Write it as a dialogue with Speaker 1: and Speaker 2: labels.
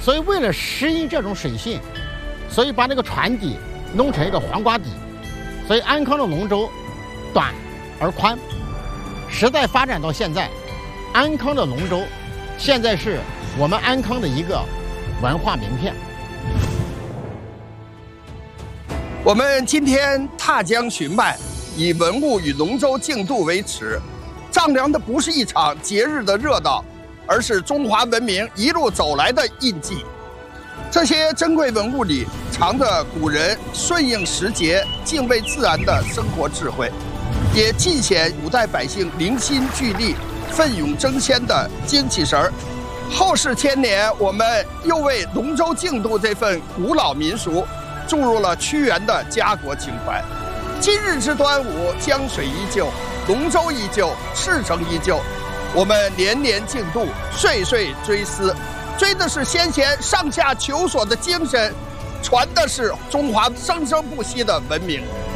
Speaker 1: 所以为了适应这种水性，所以把那个船底弄成一个黄瓜底。所以安康的龙舟短而宽，时代发展到现在，安康的龙舟现在是我们安康的一个文化名片。
Speaker 2: 我们今天踏江寻脉，以文物与龙舟竞渡为尺，丈量的不是一场节日的热闹，而是中华文明一路走来的印记。这些珍贵文物里藏着古人顺应时节、敬畏自然的生活智慧，也尽显古代百姓凝心聚力、奋勇争先的精气神儿。后世千年，我们又为龙舟竞渡这份古老民俗注入了屈原的家国情怀。今日之端午，江水依旧，龙舟依旧，赤诚依旧。我们年年竞渡，岁岁追思，追的是先贤上下求索的精神，传的是中华生生不息的文明。